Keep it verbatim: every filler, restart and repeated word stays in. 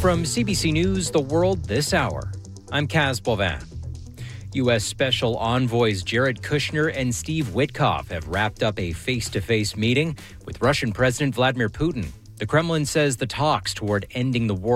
From C B C News, The World This Hour, I'm Kaz Bovan. U S. Special Envoys Jared Kushner and Steve Witkoff have wrapped up a face-to-face meeting with Russian President Vladimir Putin. The Kremlin says the talks toward ending the war